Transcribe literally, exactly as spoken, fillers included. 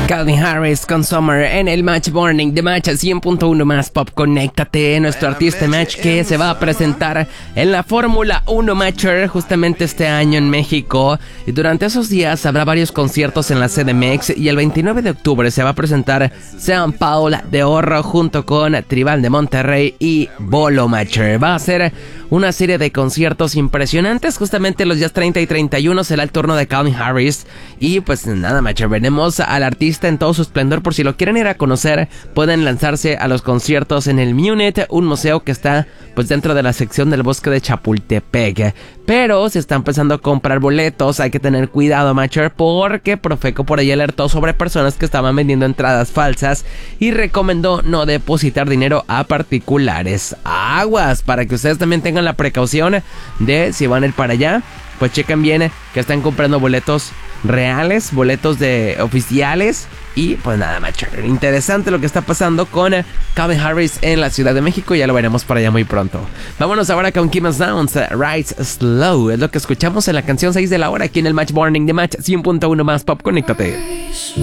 Calvin Harris con Summer en el Match Morning de Match cien punto uno más Pop. Conéctate, nuestro artista Match que se va a presentar en la Fórmula uno Matcher justamente este año en México. Y durante esos días habrá varios conciertos en la C D M X y el veintinueve de octubre se va a presentar San Paul de Oro junto con Tribal de Monterrey y Bolo Matcher. Va a ser una serie de conciertos impresionantes. Justamente los días treinta y treinta y uno será el turno de Calvin Harris. Y pues nada, Matcher, veremos al artista en todo su esplendor. Por si lo quieren ir a conocer, pueden lanzarse a los conciertos en el Munit, un museo que está pues dentro de la sección del bosque de Chapultepec. Pero se está empezando a comprar boletos, hay que tener cuidado, Matcher, porque Profeco por ahí alertó sobre personas que estaban vendiendo entradas falsas y recomendó no depositar dinero a particulares. Aguas, para que ustedes también tengan la precaución de si van a ir para allá, pues chequen bien que están comprando boletos reales, boletos de oficiales. Y pues nada, Matcher, interesante lo que está pasando con Calvin Harris en la Ciudad de México. Ya lo veremos por allá muy pronto. Vámonos ahora con Kim Sounds, Rise Slow. Es lo que escuchamos en la canción seis de la hora aquí en el Match Morning de Match cien punto uno más Pop. Conéctate.